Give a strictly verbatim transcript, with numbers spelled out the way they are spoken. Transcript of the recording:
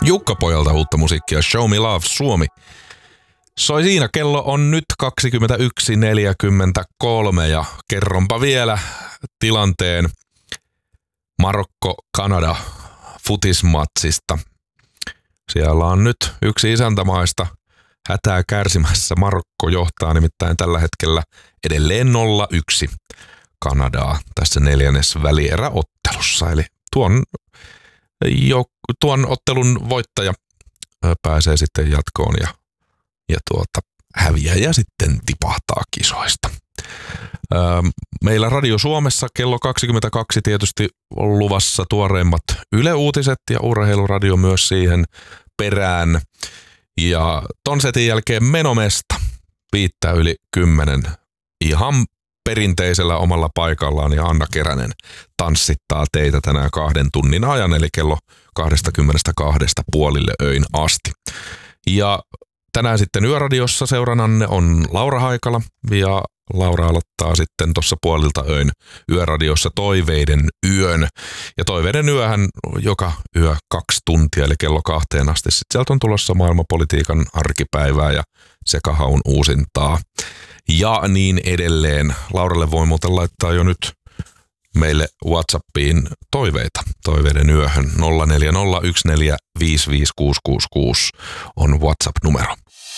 Jukka-pojalta uutta musiikkia, Show Me Love Suomi. Soi siinä, kello on nyt kaksikymmentäyksi neljäkymmentäkolme ja kerronpa vielä tilanteen Marokko-Kanada futismatsista. Siellä on nyt yksi isäntämaista hätää kärsimässä. Marokko johtaa nimittäin tällä hetkellä edelleen nolla yksi Kanadaa tässä neljännes välieräottelussa. Eli tuon, jo, tuon ottelun voittaja pääsee sitten jatkoon ja, ja tuota, häviäjä sitten tipahtaa kisoista. Meillä Radio Suomessa kello kaksikymmentäkaksi tietysti on luvassa tuoreimmat Yle Uutiset ja Urheiluradio myös siihen perään. Ja ton setin jälkeen menomesta viittä yli kymmenen ihan perinteisellä omalla paikallaan ja Anna Keränen tanssittaa teitä tänään kahden tunnin ajan, eli kello kaksikymmentäkaksi puolille öin asti. Ja tänään sitten Yöradiossa seurannanne on Laura Haikala ja Laura aloittaa sitten tuossa puolilta öin Yöradiossa Toiveiden yön. Ja Toiveiden yöhän joka yö kaksi tuntia, eli kello kahteen asti. Sitten sieltä on tulossa maailmanpolitiikan arkipäivää ja sekahaun uusintaa. Ja niin edelleen. Lauralle voi muuten laittaa jo nyt meille WhatsAppiin toiveita. Toiveiden yöhön nolla neljä nolla yksi neljä viisi viisi kuusi kuusi kuusi on WhatsApp-numero.